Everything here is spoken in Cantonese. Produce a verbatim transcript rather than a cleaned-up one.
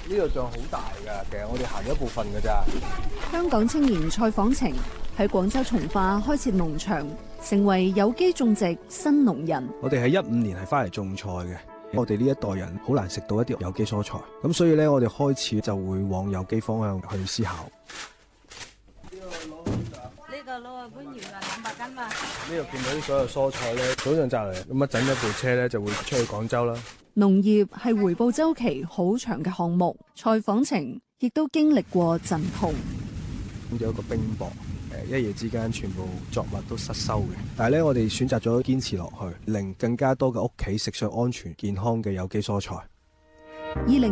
呢度仲好大㗎，其實我哋行咗一部分㗎咋。 香港青年蔡訪程喺廣州從化開設農場，成為有機種植新農人。 我哋喺一五年係翻嚟種菜嘅，我哋呢一代人好難食到一啲有機蔬菜，咁所以咧我哋開始就會往有機方向去思考。 呢個攞去番禺啊，兩百斤嘛。 呢度見到啲所有蔬菜咧，早上摘嚟，咁啊整一部車咧就會出去廣州啦。 農業係回報週期好長嘅項目，蔡訪程亦都經歷過陣痛。 有一個冰雹，誒一夜之間全部作物都失收嘅。但係咧，我哋選擇咗堅持落去，令更加多嘅屋企食上安全健康嘅有機蔬菜。 二零